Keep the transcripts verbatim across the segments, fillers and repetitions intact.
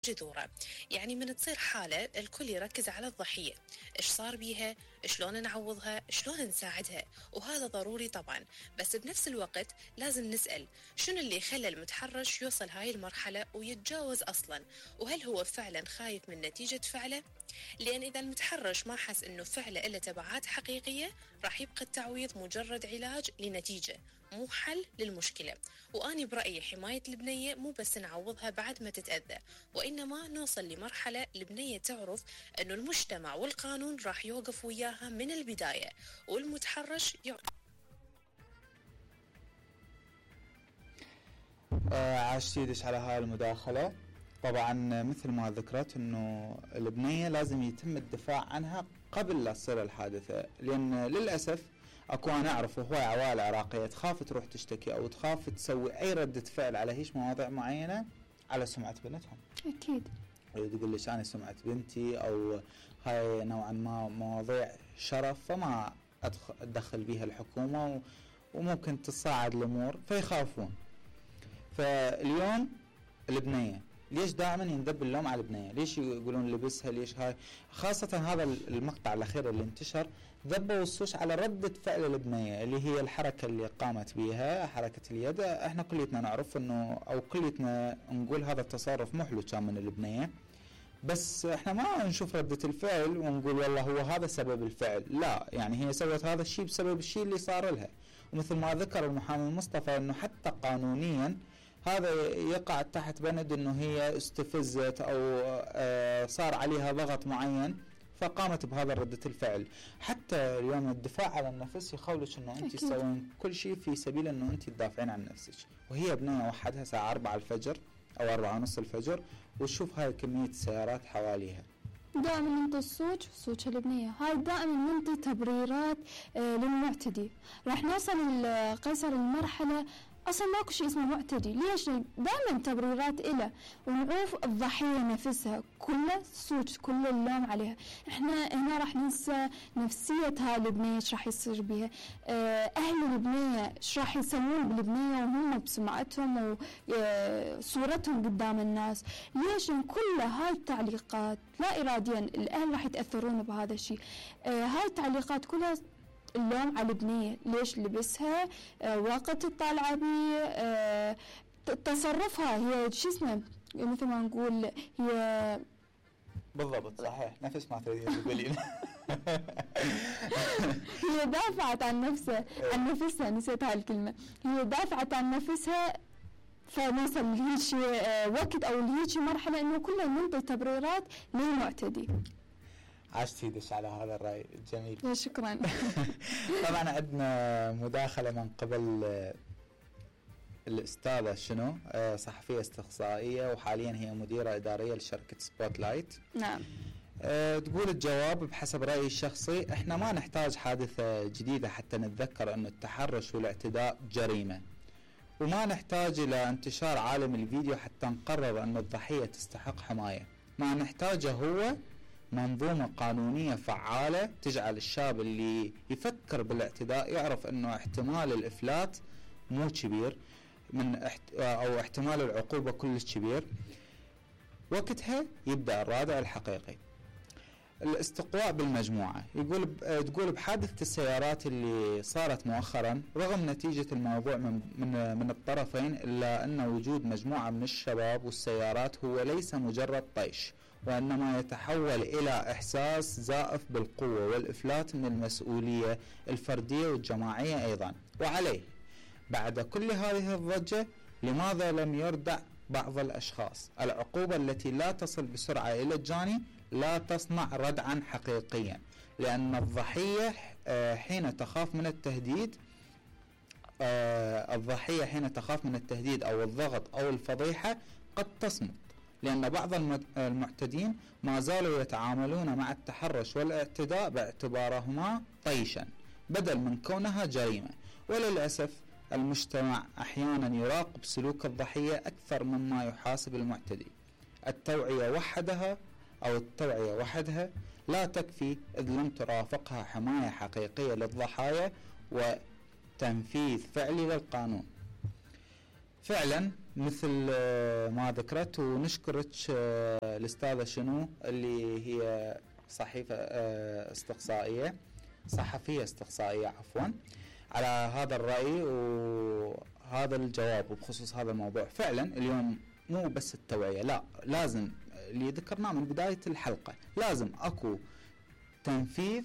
جذوره. يعني من تصير حالة الكل يركز على الضحية، إيش صار بيها، شلون نعوضها، شلون نساعدها، وهذا ضروري طبعا، بس بنفس الوقت لازم نسأل شنو اللي خلى المتحرش يوصل هاي المرحلة ويتجاوز أصلا، وهل هو فعلا خايف من نتيجة فعله؟ لأن إذا المتحرش ما حس إنه فعله إلا تبعات حقيقية راح يبقى التعويض مجرد علاج لنتيجة مو حل للمشكلة. وأني برأيي حماية البنية مو بس نعوضها بعد ما تتأذى، وإنما نوصل لمرحلة البنية تعرف إنه المجتمع والقانون راح يوقف وياها من البداية، والمتحرش ي... آه عاش سيدش على هاي المداخلة. طبعا مثل ما ذكرت انه البنية لازم يتم الدفاع عنها قبل لا تصير الحادثة، لان للأسف اكو انا اعرف هواي عوائل عراقية تخاف تروح تشتكي او تخاف تسوي اي ردة فعل على هيش مواضيع معينة على سمعة بنتهم. اكيد تقول ليش انا سمعة بنتي او هاي نوعا ما مواضيع شرف فما ادخل بيها الحكومة وممكن تصاعد الامور فيخافون. فاليوم البنية ليش دائما يندب اللوم على البنية؟ ليش يقولون لبسها؟ ليش هاي؟ خاصة هذا المقطع الأخير اللي انتشر ذبوا الصوش على ردة فعل البنية اللي هي الحركة اللي قامت بها، حركة اليد. احنا كليتنا نعرف انه او كليتنا نقول هذا التصرف محلو كان من البنية، بس احنا ما نشوف ردة الفعل ونقول والله هو هذا سبب الفعل. لا، يعني هي سوت هذا الشيء بسبب الشيء اللي صار لها. ومثل ما ذكر المحامي مصطفى انه حتى قانونيا هذا يقع تحت بند انه هي استفزت او آه صار عليها ضغط معين فقامت بهذا ردة الفعل. حتى اليوم الدفاع عن النفس يخولش انه انت تسوين كل شيء في سبيل انه انت تدافعين عن نفسك، وهي بنية وحدها الساعة أربعة الفجر او أربعة ونص الفجر وتشوف هاي كمية السيارات حواليها. دائما ننطي الصوت صوت البنية، هاي دائما ننطي تبريرات آه للمعتدي. راح نوصل قيصر المرحلة أصلا ماكو شيء اسمه معتدي. ليش؟ دائما تبريرات إله، ونعوف الضحية نفسها كله صوت كل اللوم عليها. إحنا هنا راح ننسى نفسية هاي البنية ايش راح يصير بها، أهل البنية ايش راح يسوون بالبنية وهم بسمعتهم وصورتهم قدام الناس. ليش؟ كل هاي التعليقات لا إراديا الأهل راح يتأثرون بهذا الشيء. هاي التعليقات كلها اللوم على البنية، ليش لبسها، آه وقت الطالعة بي، آه تصرفها، هي شو اسمه مثل ما نقول هي بالضبط صحيح نفس ما تريدين تقولين. هي دافعت عن نفسها عن نفسها نسيت هاي الكلمة، هي دافعت عن نفسها فنوصل لهيش آه وقت او لهيش مرحلة انه كلها ننطي تبريرات للمعتدي. عشت سيدش على هذا الرأي الجميل. شكرا. طبعا عندنا مداخلة من قبل الأستاذة شنو صحفية استقصائية وحاليا هي مديرة إدارية لشركة سبوت لايت. نعم. أه تقول الجواب بحسب رأيي الشخصي احنا ما نحتاج حادثة جديدة حتى نتذكر أن التحرش والاعتداء جريمة، وما نحتاج إلى انتشار عالم الفيديو حتى نقرر أن الضحية تستحق حماية. ما نحتاجه هو منظومة قانونية فعالة تجعل الشاب اللي يفكر بالاعتداء يعرف انه احتمال الافلات مو كبير من احت... او احتمال العقوبة كلش كبير. وقتها يبدأ الرادع الحقيقي. الاستقواء بالمجموعة يقول ب... تقول بحادثة السيارات اللي صارت مؤخرا رغم نتيجة الموضوع من من, من الطرفين إلا أن وجود مجموعة من الشباب والسيارات هو ليس مجرد طيش، وإنما يتحول إلى إحساس زائف بالقوة والإفلات من المسؤولية الفردية والجماعية أيضا. وعليه بعد كل هذه الضجة لماذا لم يردع بعض الأشخاص؟ العقوبة التي لا تصل بسرعة إلى الجاني لا تصنع ردعا حقيقيا، لأن الضحية حين تخاف من التهديد الضحية حين تخاف من التهديد أو الضغط أو الفضيحة قد تصمت، لأن بعض المعتدين ما زالوا يتعاملون مع التحرش والاعتداء باعتبارهما طيشا بدل من كونها جريمة. وللأسف المجتمع أحيانا يراقب سلوك الضحية أكثر مما يحاسب المعتدي. التوعية وحدها أو التوعية وحدها لا تكفي إذ لم ترافقها حماية حقيقية للضحايا وتنفيذ فعلي للقانون. فعلا مثل ما ذكرت. ونشكرك الأستاذة شنو اللي هي صحيفة استقصائية صحفية استقصائية عفوا على هذا الرأي وهذا الجواب بخصوص هذا الموضوع. فعلا اليوم مو بس التوعية، لا، لازم اللي ذكرناه من بداية الحلقة، لازم أكو تنفيذ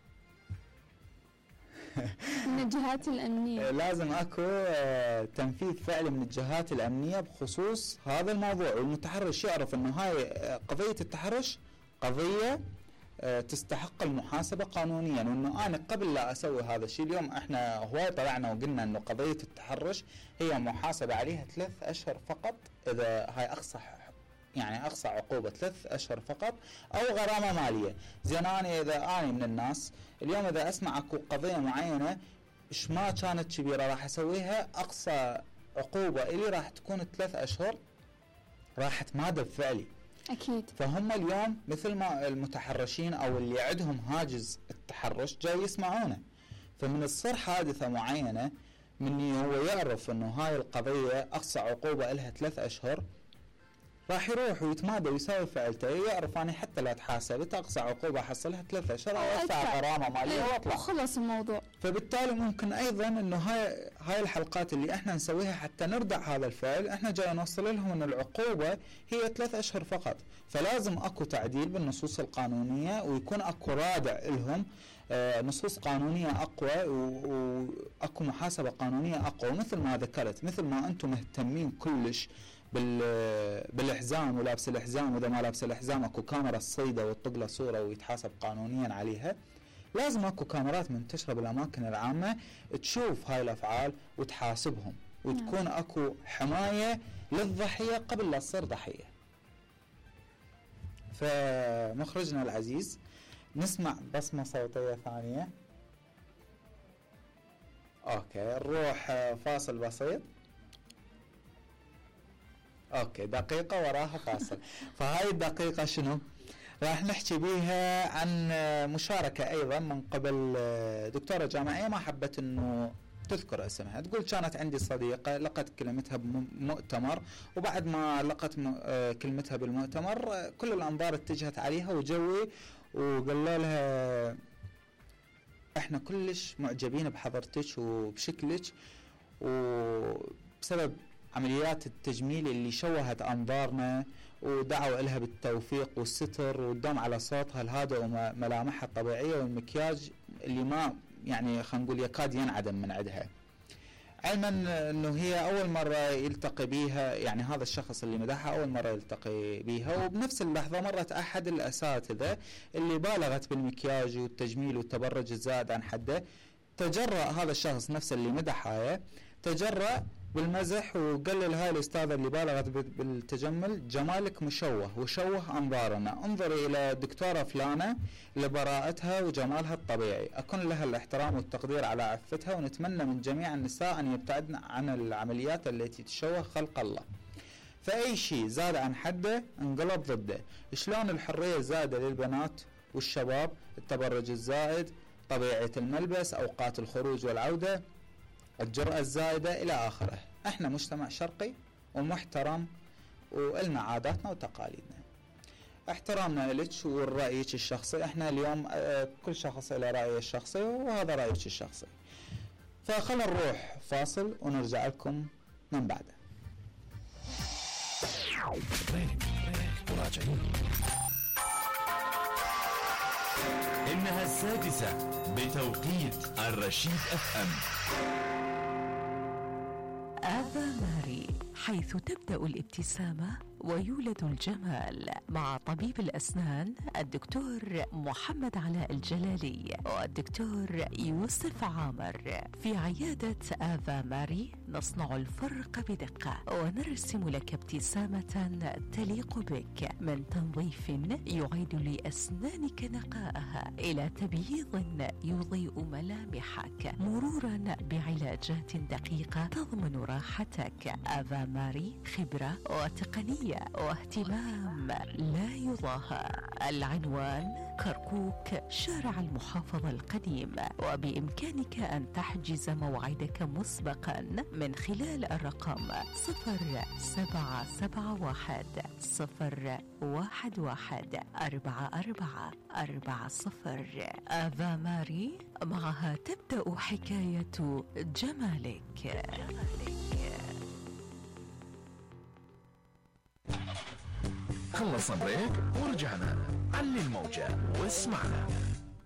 من الجهات الأمنية. لازم أكو تنفيذ فعلي من الجهات الأمنية بخصوص هذا الموضوع، والمتحرش يعرف أنه هاي قضية التحرش قضية تستحق المحاسبة قانونيا، وأنه أنا قبل لا أسوي هذا الشيء. اليوم إحنا هواي طلعنا وقلنا أنه قضية التحرش هي محاسبة عليها ثلاث أشهر فقط، إذا هاي أقصى يعني أقصى عقوبة ثلاث أشهر فقط أو غرامة مالية. زين أنا إذا أنا من الناس اليوم إذا أسمع أكو قضية معينة إيش ما كانت كبيرة راح أسويها، أقصى عقوبة إلي راح تكون ثلاث أشهر، راح تمادى بفعلي. أكيد. فهم اليوم مثل ما المتحرشين أو اللي عندهم هاجس التحرش جاي يسمعونه، فمن تصير حادثة معينة مني هو يعرف إنه هاي القضية أقصى عقوبة إلها ثلاث أشهر، راح يروح ويتمادى ويساوي فعلته، يعرف أنا حتى لا تحاسبت أقصى عقوبة أحصلها ثلاث أشهر أو أدفع غرامة مالية وأطلع وخلص الموضوع. فبالتالي ممكن أيضا إنه هاي هاي الحلقات اللي إحنا نسويها حتى نردع هذا الفعل، إحنا جاي نوصل لهم إن العقوبة هي ثلاث أشهر فقط. فلازم أكو تعديل بالنصوص القانونية، ويكون أكو رادع لهم آه نصوص قانونية أقوى، وأكو محاسبة قانونية أقوى. مثل ما ذكرت، مثل ما أنتم مهتمين كلش بالحزام ولابس الحزام، واذا ما لابس الحزام اكو كاميرا الصيده وتطق له صوره ويتحاسب قانونيا عليها، لازم اكو كاميرات منتشره بالاماكن العامه تشوف هاي الافعال وتحاسبهم، وتكون اكو حمايه للضحيه قبل لا تصير ضحيه. فمخرجنا العزيز نسمع بصمه صوتيه ثانيه. اوكي نروح فاصل بسيط. اوكي دقيقة وراها فاصل. فهاي الدقيقة شنو؟ راح نحكي بيها عن مشاركة ايضا من قبل دكتورة جامعية ما حبت انه تذكر اسمها. تقول كانت عندي صديقة لقت كلمتها بمؤتمر، وبعد ما لقت كلمتها بالمؤتمر كل الانظار اتجهت عليها وجوي، وقالوا لها احنا كلش معجبين بحضرتك وبشكلك، وبسبب عمليات التجميل اللي شوهت أنظارنا، ودعوا لها بالتوفيق والستر والدم على صوتها الهادئ وملامحها الطبيعية والمكياج اللي ما يعني خلينا نقول يكاد ينعدم من عندها. علما انه هي اول مرة يلتقي بيها، يعني هذا الشخص اللي مدحها اول مرة يلتقي بيها، وبنفس اللحظة مرت احد الاساتذة اللي بالغت بالمكياج والتجميل والتبرج الزائد عن حده، تجرأ هذا الشخص نفسه اللي مدحها تجرأ بالمزح وقال لهاي الأستاذة اللي بالغت بالتجمل جمالك مشوه وشوه أنظارنا، انظري إلى الدكتورة فلانة لبراءتها وجمالها الطبيعي، أكن لها الاحترام والتقدير على عفتها، ونتمنى من جميع النساء أن يبتعدن عن العمليات التي تشوه خلق الله. فأي شيء زاد عن حده انقلب ضده. شلون الحرية الزائدة للبنات والشباب، التبرج الزائد، طبيعة الملبس، أوقات الخروج والعودة، الجرأة الزائدة إلى آخره. احنا مجتمع شرقي ومحترم وإلنا عاداتنا وتقاليدنا. احترامنا لك ورأيك الشخصي، احنا اليوم اه كل شخص له رأيه الشخصي وهذا رأيك الشخصي. فخلنا نروح فاصل ونرجع لكم من بعده. إنها السادسة بتوقيت الرشيد اف ام. آفا ماري، حيث تبدأ الابتسامة ويولد الجمال، مع طبيب الأسنان الدكتور محمد علاء الجلالي والدكتور يوسف عامر. في عيادة آفا ماري نصنع الفرق بدقة ونرسم لك ابتسامة تليق بك، من تنظيف يعيد لأسنانك نقاءها إلى تبييض يضيء ملامحك، مرورا بعلاجات دقيقة تضمن راحتك. آفا ماري خبرة وتقنية واهتمام لا يضاهى. العنوان كركوك شارع المحافظة القديم. وبإمكانك أن تحجز موعدك مسبقا من خلال الرقم صفر سبعة سبعة واحد صفر واحد واحد أربعة أربعة أربعة صفر. آفا ماري، معها تبدأ حكاية جمالك. خلصنا بريك ورجعنا. علي الموجة واسمعنا.